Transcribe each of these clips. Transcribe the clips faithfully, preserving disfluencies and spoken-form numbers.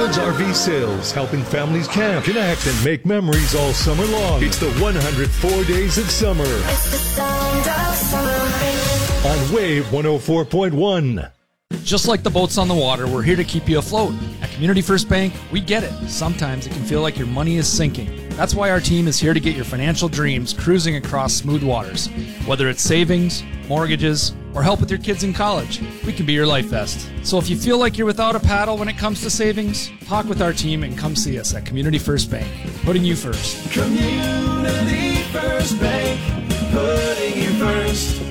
Menards R V Sales, helping families camp, connect, and make memories all summer long. It's the one hundred four days of summer. It's the sound of summer. On Wave one oh four point one. Just like the boats on the water, we're here to keep you afloat. At Community First Bank, we get it. Sometimes it can feel like your money is sinking. That's why our team is here to get your financial dreams cruising across smooth waters. Whether it's savings, mortgages, or help with your kids in college, we can be your life vest. So if you feel like you're without a paddle when it comes to savings, talk with our team and come see us at Community First Bank, putting you first. Community First Bank, putting you first,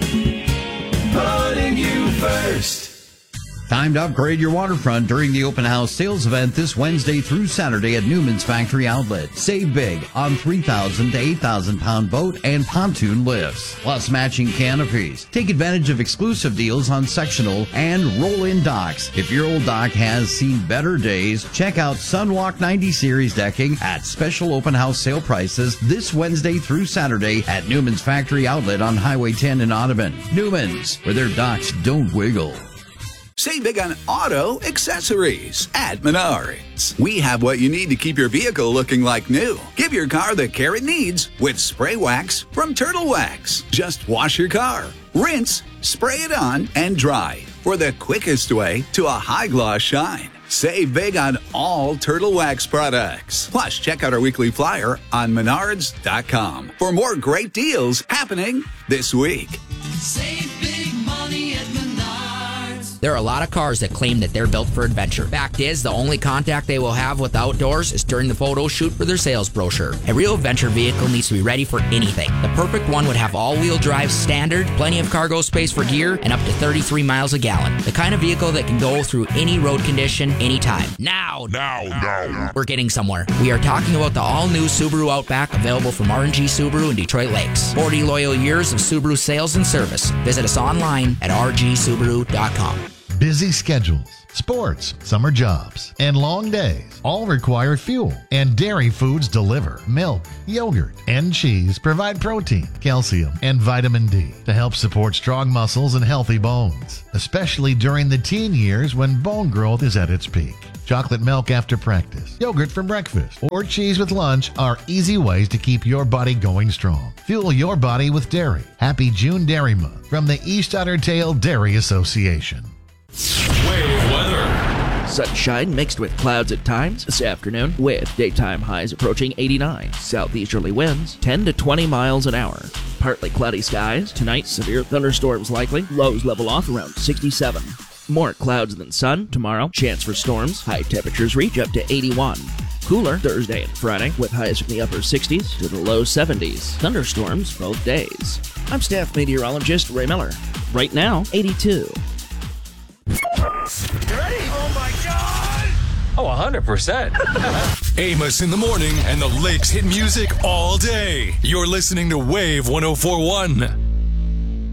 putting you first. Time to upgrade your waterfront during the open house sales event this Wednesday through Saturday at Newman's Factory Outlet. Save big on three thousand to eight thousand pound boat and pontoon lifts, plus matching canopies. Take advantage of exclusive deals on sectional and roll-in docks. If your old dock has seen better days, check out Sunwalk ninety Series decking at special open house sale prices this Wednesday through Saturday at Newman's Factory Outlet on Highway ten in Audubon. Newman's, where their docks don't wiggle. Save big on auto accessories at Menards. We have what you need to keep your vehicle looking like new. Give your car the care it needs with spray wax from Turtle Wax. Just wash your car, rinse, spray it on, and dry for the quickest way to a high gloss shine. Save big on all Turtle Wax products. Plus, check out our weekly flyer on menards dot com for more great deals happening this week. Save big money at Menards. There are a lot of cars that claim that they're built for adventure. Fact is, the only contact they will have with outdoors is during the photo shoot for their sales brochure. A real adventure vehicle needs to be ready for anything. The perfect one would have all-wheel drive standard, plenty of cargo space for gear, and up to thirty-three miles a gallon. The kind of vehicle that can go through any road condition, anytime. Now, now, now, we're getting somewhere. We are talking about the all-new Subaru Outback, available from R and G Subaru in Detroit Lakes. forty loyal years of Subaru sales and service. Visit us online at r g subaru dot com. Busy schedules, sports, summer jobs, and long days all require fuel, and dairy foods deliver. Milk, yogurt, and cheese provide protein, calcium, and vitamin D to help support strong muscles and healthy bones, especially during the teen years when bone growth is at its peak. Chocolate milk after practice, yogurt for breakfast, or cheese with lunch are easy ways to keep your body going strong. Fuel your body with dairy. Happy June Dairy Month from the East Otter Tail Dairy Association. Wave weather. Sunshine mixed with clouds at times this afternoon, with daytime highs approaching eighty-nine. Southeasterly winds ten to twenty miles an hour. Partly cloudy skies. Tonight, severe thunderstorms likely. Lows level off around sixty-seven. More clouds than sun tomorrow. Chance for storms. High temperatures reach up to eighty-one. Cooler Thursday and Friday, with highs from the upper sixties to the low seventies. Thunderstorms both days. I'm staff meteorologist Ray Miller. Right now, eighty-two. Ready? Oh my God! Oh, one hundred percent. Amos in the morning and the Lakes hit music all day. You're listening to Wave one oh four point one.